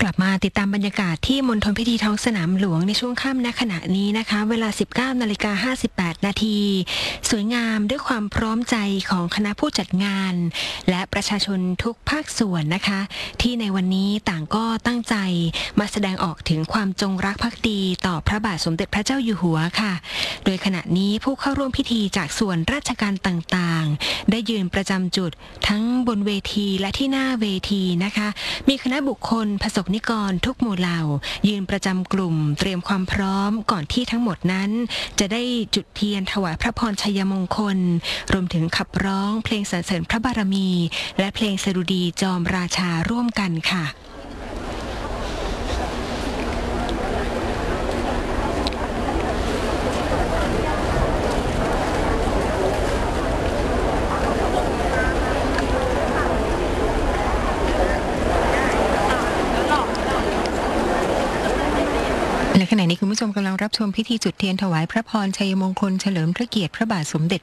กลับมาติดตามบรรยากาศที่มณฑลพิธีท้องสนามหลวงในช่วงค่ำณขณะนี้นะคะเวลา 19:58 นาทีสวยงามด้วยความพร้อมใจของคณะผู้จัดงานและประชาชนทุกภาคส่วนนะคะที่ในวันนี้ต่างก็ตั้งใจมาแสดงออกถึงความจงรักภักดีต่อพระบาทสมเด็จพระเจ้าอยู่หัวค่ะโดยขณะนี้ผู้เข้าร่วมพิธีจากส่วนราชการต่างๆได้ยืนประจำจุดทั้งบนเวทีและที่หน้าเวทีนะคะมีคณะบุคคลประสบนิกรทุกหมู่เหล่ายืนประจำกลุ่มเตรียมความพร้อมก่อนที่ทั้งหมดนั้นจะได้จุดเทียนถวายพระพรชัยมงคลรวมถึงขับร้องเพลงสรรเสริญพระบารมีและเพลงสดุดีจอมราชาร่วมกันค่ะและขณะนี้คุณผู้ชมกำลังรับชมพิธีจุดเทียนถวายพระพรชัยมงคลเฉลิมพระเกียรติพระบาทสมเด็จ